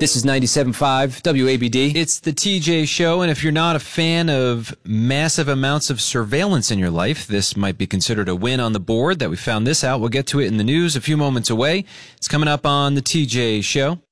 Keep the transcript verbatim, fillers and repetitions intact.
This is ninety-seven point five W A B D. It's the T J Show, and if you're not a fan of massive amounts of surveillance in your life, this might be considered a win on the board that we found this out. We'll get to it in the news a few moments away. It's coming up on the T J Show.